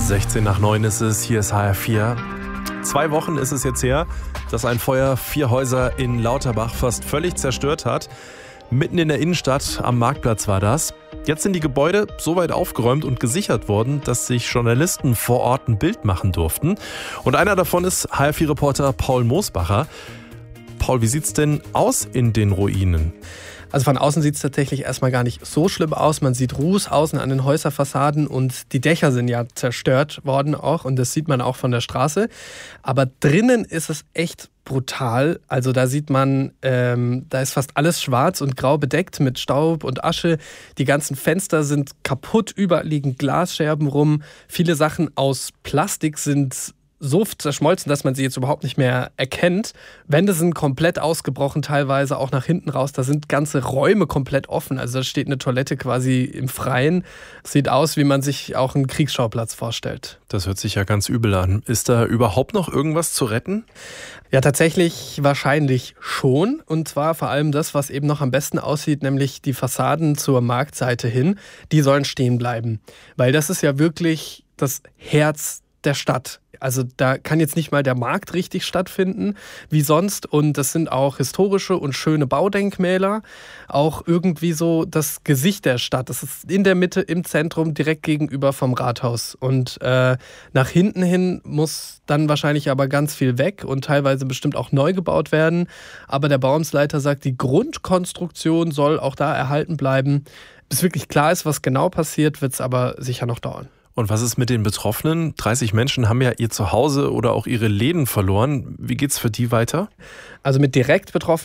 8:16 ist es, hier ist HR4. 2 Wochen ist es jetzt her, dass ein Feuer 4 Häuser in Lauterbach fast völlig zerstört hat. Mitten in der Innenstadt, am Marktplatz war das. Jetzt sind die Gebäude so weit aufgeräumt und gesichert worden, dass sich Journalisten vor Ort ein Bild machen durften. Und einer davon ist HR4-Reporter Paul Mosbacher. Paul, wie sieht's denn aus in den Ruinen? Also von außen sieht es tatsächlich erstmal gar nicht so schlimm aus. Man sieht Ruß außen an den Häuserfassaden und die Dächer sind ja zerstört worden auch und das sieht man auch von der Straße. Aber drinnen ist es echt brutal. Also da sieht man, da ist fast alles schwarz und grau bedeckt mit Staub und Asche. Die ganzen Fenster sind kaputt, überall liegen Glasscherben rum. Viele Sachen aus Plastik sind so zerschmolzen, dass man sie jetzt überhaupt nicht mehr erkennt. Wände sind komplett ausgebrochen, teilweise auch nach hinten raus. Da sind ganze Räume komplett offen. Also da steht eine Toilette quasi im Freien. Sieht aus, wie man sich auch einen Kriegsschauplatz vorstellt. Das hört sich ja ganz übel an. Ist da überhaupt noch irgendwas zu retten? Ja, tatsächlich wahrscheinlich schon. Und zwar vor allem das, was eben noch am besten aussieht, nämlich die Fassaden zur Marktseite hin. Die sollen stehen bleiben. Weil das ist ja wirklich das Herz der Stadt. Also da kann jetzt nicht mal der Markt richtig stattfinden wie sonst und das sind auch historische und schöne Baudenkmäler, auch irgendwie so das Gesicht der Stadt. Das ist in der Mitte, im Zentrum, direkt gegenüber vom Rathaus und nach hinten hin muss dann wahrscheinlich aber ganz viel weg und teilweise bestimmt auch neu gebaut werden, aber der Bauamtsleiter sagt, die Grundkonstruktion soll auch da erhalten bleiben. Bis wirklich klar ist, was genau passiert, wird es aber sicher noch dauern. Und was ist mit den Betroffenen? 30 Menschen haben ja ihr Zuhause oder auch ihre Läden verloren. Wie geht's für die weiter? Also mit direkt Betroffenen